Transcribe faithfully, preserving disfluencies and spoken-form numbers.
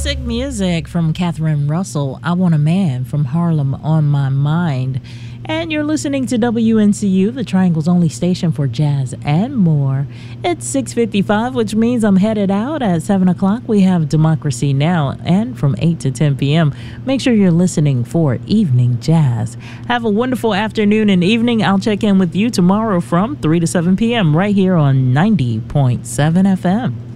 Classic music from Catherine Russell, I Want a Man from Harlem on My Mind. And you're listening to W N C U, the Triangle's only station for jazz and more. It's six fifty-five, which means I'm headed out. At seven o'clock, we have Democracy Now! And from eight to ten p.m., make sure you're listening for Evening Jazz. Have a wonderful afternoon and evening. I'll check in with you tomorrow from three to seven p.m. right here on ninety point seven F M.